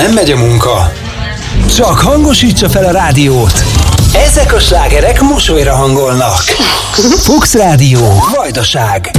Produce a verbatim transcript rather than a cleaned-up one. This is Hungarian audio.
nem megy a munka, csak hangosítsa fel a rádiót. Ezek a slágerek mosolyra hangolnak. Fox Rádió, Vajdaság.